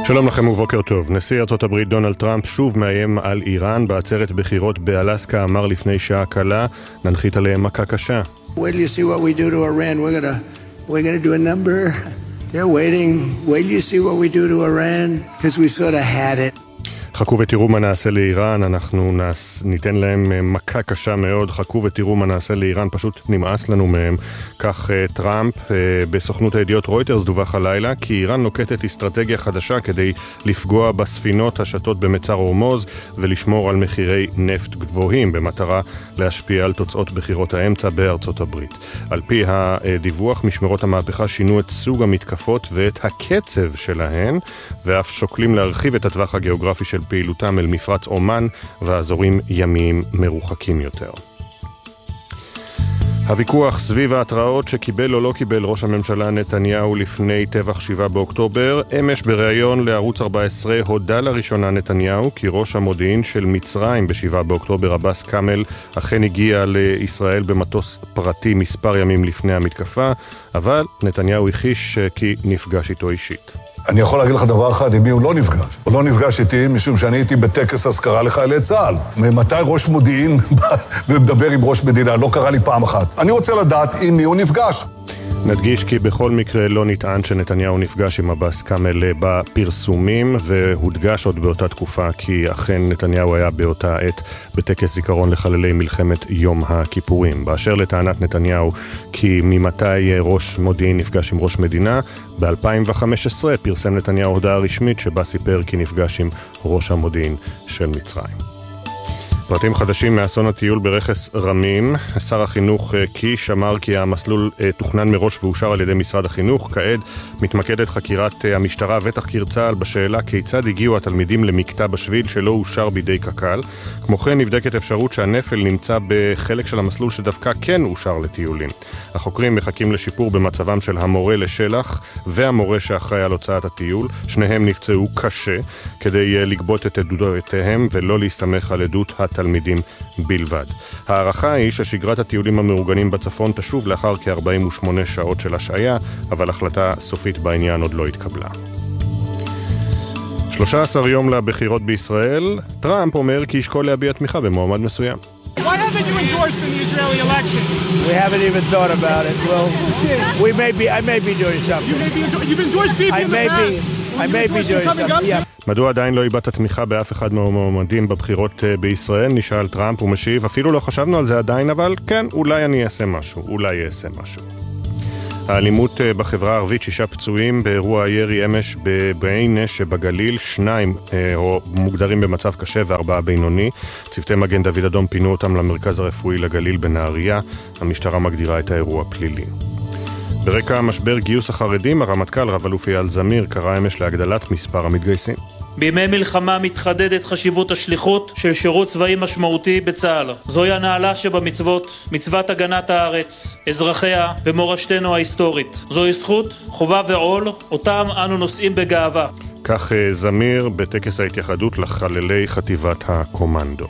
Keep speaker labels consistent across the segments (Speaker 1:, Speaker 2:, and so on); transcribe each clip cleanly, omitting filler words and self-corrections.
Speaker 1: שלום לכם ובוקר טוב. נשיא ארצות הברית דונלד טראמפ שוב מאיים על איראן. בעצרת בחירות באלסקה אמר לפני שעה קלה, ננחית עליהם מכה קשה.
Speaker 2: Wait till you see what we do to Iran. We're going to do a number. They're waiting. Wait till you see what we do to Iran because we sort of had it.
Speaker 1: חכו ותראו מה נעשה לאיראן, אנחנו ניתן להם מכה קשה מאוד, חכו ותראו מה נעשה לאיראן, פשוט נמאס לנו מהם. כך טראמפ בסוכנות הידיעות רויטרס דווח הלילה, כי איראן נוקטת אסטרטגיה חדשה כדי לפגוע בספינות השטות במצר הורמוז ולשמור על מחירי נפט גבוהים, במטרה להשפיע על תוצאות בחירות האמצע בארצות הברית. על פי הדיווח, משמרות המהפכה שינו את סוג המתקפות ואת הקצב שלהן, ואף שוקלים להרחיב את הטווח הגיאוגרפי של פעילותם אל מפרץ אומן ואזורים ימיים מרוחקים יותר. הוויכוח סביב ההתראות שקיבל או לא קיבל ראש הממשלה נתניהו לפני טבח 7 באוקטובר, אמש בריאיון לערוץ 14 הודע לראשונה נתניהו כי ראש המודיעין של מצרים ב7 באוקטובר עבאס קאמל אכן הגיע לישראל במטוס פרטי מספר ימים לפני המתקפה, אבל נתניהו הכחיש כי נפגש איתו אישית.
Speaker 3: אני יכול להגיד לך דבר אחד, עם מי הוא לא נפגש. הוא לא נפגש איתי משום שאני הייתי בטקס הזכרה לחיילי צה"ל. ממתי ראש מודיעין ומדבר עם ראש מדינה? לא קרה לי פעם אחת. אני רוצה לדעת עם מי הוא נפגש.
Speaker 1: נדגיש כי בכל מקרה לא נטען שנתניהו נפגש עם עבאס קאמל בפרסומים, והודגש עוד באותה תקופה כי אכן נתניהו היה באותה עת בטקס זיכרון לחללי מלחמת יום הכיפורים. באשר לטענת נתניהו כי ממתי ראש מודיעין נפגש עם ראש מדינה, ב-2015 פרסם נתניהו הודעה רשמית שבה סיפר כי נפגש עם ראש המודיעין של מצרים. פרטים חדשים מאסון הטיול ברכס רמים. שר החינוך קיש אמר כי המסלול תוכנן מראש ואושר על ידי משרד החינוך. כעת מתמקדת חקירת המשטרה ותחקיר צה"ל בשאלה כיצד הגיעו התלמידים למקטע בשביל שלא אושר בידי קק"ל. כמו כן נבדקת אפשרות שהנפל נמצא בחלק של המסלול שדווקא כן אושר לטיולים. החוקרים מחכים לשיפור במצבם של המורה לשלח והמורה שאחראי על הוצאת הטיול. שניהם נפצעו קשה כדי לגבות את עדויותיהם ולא להסתמך על עדות התלמידים בלבד. הערכה היא ששגרת הטיולים המאורגנים בצפון תשוב לאחר כ-48 שעות של השעיה, אבל החלטה סופית בעניין עוד לא התקבלה. 13 יום לבחירות בישראל, טראמפ אומר כי ישקול להביע תמיכה במועמד מסוים.
Speaker 4: Why haven't you endorsed in the Israeli election?
Speaker 5: We haven't even thought about it. Well, I may be doing something.
Speaker 4: You've endorsed people in the past.
Speaker 5: I may be doing something. Yeah.
Speaker 1: מדוע עדיין לא הבעת תמיכה באף אחד מהמועמדים בבחירות בישראל? נשאל טראמפ ומשיב, אפילו לא חשבנו על זה עדיין, אבל כן, אולי אני אעשה משהו, אולי אעשה משהו. האלימות בחברה הערבית, 6 פצועים באירוע הירי אמש בעין שבגליל, 2 מוגדרים במצב קשה ו4 בינוני. צוותי מגן דוד אדום פינו אותם למרכז הרפואי לגליל בנהריה. המשטרה מגדירה את האירוע פלילי. ברקע משבר גיוס החרדים, הרמטכ"ל רב-אלוף אייל זמיר קרא אמש להגדלת מספר המתגייסים.
Speaker 6: בימי מלחמה מתחדדת חשיבות השליחות של שירות צבאי משמעותי בצה"ל. זוהי הנעלה שבמצוות, מצוות הגנת הארץ, אזרחיה ומורשתנו ההיסטורית. זוהי זכות, חובה ועול, אותם אנו נושאים בגאווה.
Speaker 1: כך זמיר בטקס ההתייחדות לחללי חטיבת הקומנדו.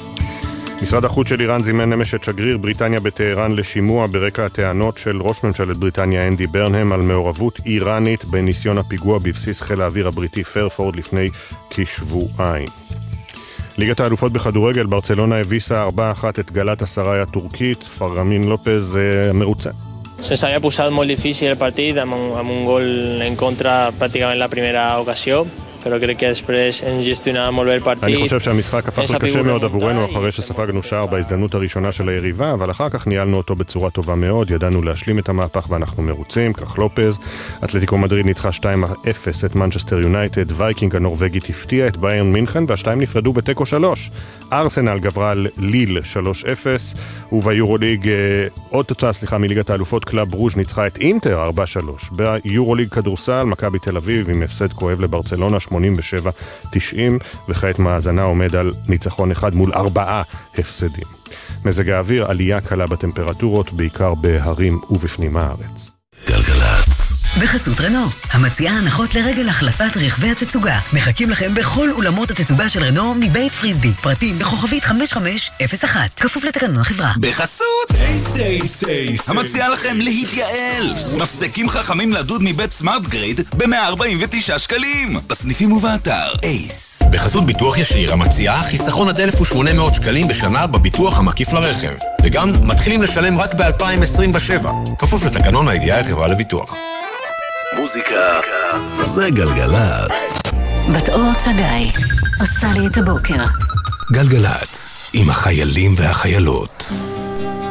Speaker 1: משרד החוץ של איראן זימן אמש את שגריר בריטניה בטהרן לשימוע ברקע הטענות של ראש ממשלת בריטניה אנדי ברנהם על מעורבות איראנית בניסיון הפיגוע בבסיס חיל האוויר הבריטי פרפורד לפני כשבועיים. ליגת האלופות בכדורגל, ברצלונה הביסה 4-1 את גלת הסראי הטורקית. פרגמין לופז מרוצה.
Speaker 7: Se había puesto muy difícil el partido, amb un gol en contra pràcticament la primera ocasió. pero creo que després hem gestionat molt bé el partit.
Speaker 1: אני חושב שהמשחק הפך לקשה מאוד עבורנו אחרי שספגנו שער בהזדמנות הראשונה של היריבה, אבל אחר כך ניהלנו אותו בצורה טובה מאוד, ידענו להשלים את המהפך ואנחנו מרוצים, כך לופז. אתלטיקו מדריד ניצחה 2-0 את מנצ'סטר יונייטד, וייקינג הנורווגית הפתיעה את ביירן מינכן, והשתיים נפרדו בתיקו 3. ארסנל גברה על ליל 3-0, וביורוליג עוד תוצאה מליגת האלופות, קלאב רוז' ניצחה את אינטר 4-3. ביורוליג כדורסל, מכבי תל אביב עם הפסד כואב לברצלונה 87-90, וכעת מאזנה עומד על ניצחון אחד מול 4 הפסדים. מזג האוויר, עלייה קלה בטמפרטורות, בעיקר בהרים ובפנים הארץ.
Speaker 8: גלגלצ, בחסות רנו, המציעה הנחות לרגל החלפת רכבי התצוגה. מחכים לכם בכל אולמות התצוגה של רנו מבית פריסבי. פרטים בכוכבית 5501. כפוף לתקנון החברה.
Speaker 9: בחסות המציעה לכם להתייעל. מפסקים חכמים לדוד מבית סמארט גריד ב-149 שקלים. בסניפים ובאתר אייס.
Speaker 10: בחסות ביטוח ישיר, המציעה חיסכון עד 1,800 שקלים בשנה בביטוח המקיף לרכב. וגם מתחילים לשלם רק ב-2027. כפוף לתקנון הידיעה חברה לביטוח.
Speaker 9: מוזיקה זה גלגלצ.
Speaker 8: בת אור צגאי עושה לי את הבוקר.
Speaker 10: גלגלצ עם החיילים והחיילות.